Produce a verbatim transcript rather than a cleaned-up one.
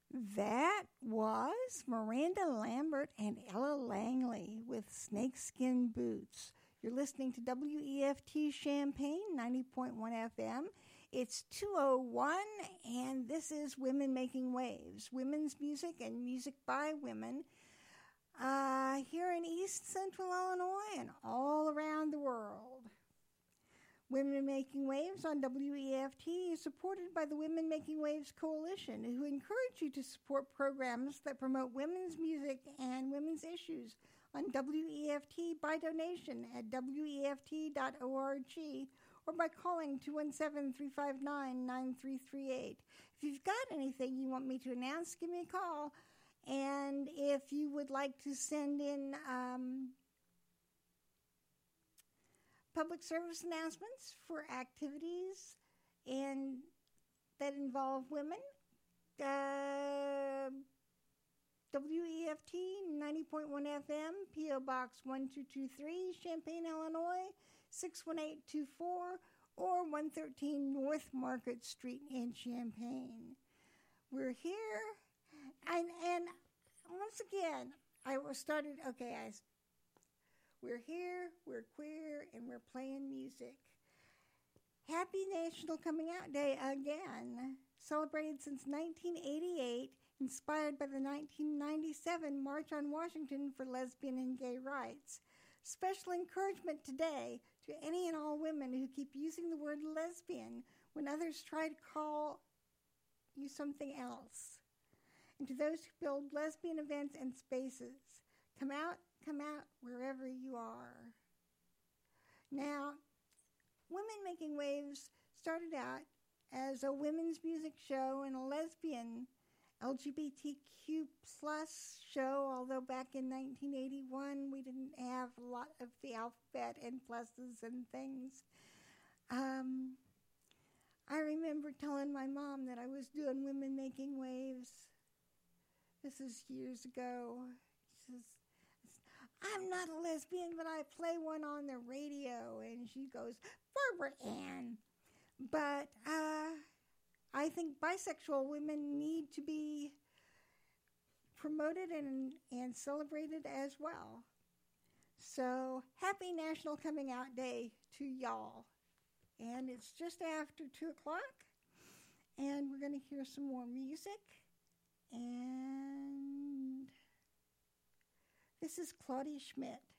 That was Miranda Lambert and Ella Langley with Snakeskin Boots. You're listening to W E F T Champaign, ninety point one F M. It's two oh one, and this is Women Making Waves, women's music and music by women uh, here in East Central Illinois and all around the world. Women Making Waves on W E F T is supported by the Women Making Waves Coalition, who encourage you to support programs that promote women's music and women's issues on W E F T by donation at W E F T dot org or by calling two one seven, three five nine, nine three three eight. If you've got anything you want me to announce, give me a call. And if you would like to send in um, public service announcements for activities and that involve women, uh, W E F T ninety point one F M, P O Box one two two three, Champaign, Illinois, six one eight two four, or one thirteen North Market Street in Champaign. We're here, and, and once again, I started, okay, I We're here, we're queer, and we're playing music. Happy National Coming Out Day again, celebrated since nineteen eighty-eight, inspired by the nineteen ninety-seven March on Washington for Lesbian and Gay Rights. Special encouragement today to any and all women who keep using the word lesbian when others try to call you something else. And to those who build lesbian events and spaces, come out, come out wherever you are. Now, Women Making Waves started out as a women's music show and a lesbian L G B T Q plus show, although back in nineteen eighty-one we didn't have a lot of the alphabet and pluses and things. Um, I remember telling my mom that I was doing Women Making Waves. This is years ago. She says, I'm not a lesbian, but I play one on the radio. And she goes, Barbara Ann. But uh, I think bisexual women need to be promoted and, and celebrated as well. So happy National Coming Out Day to y'all. And it's just after two o'clock. And we're going to hear some more music. And this is Claudia Schmidt.